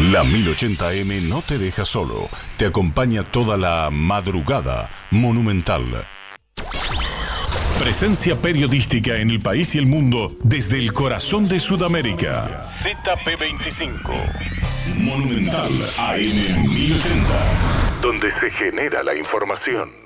La 1080M no te deja solo, te acompaña toda la madrugada monumental. Presencia periodística en el país y el mundo desde el corazón de Sudamérica. ZP25. Monumental AM 1080. Donde se genera la información.